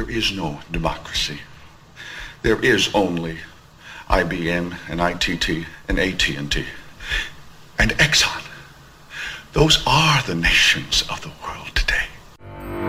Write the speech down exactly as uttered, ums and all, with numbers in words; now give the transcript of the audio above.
there is no democracy. There is only I B M and I T T and A T and T and Exxon. Those are the nations of the world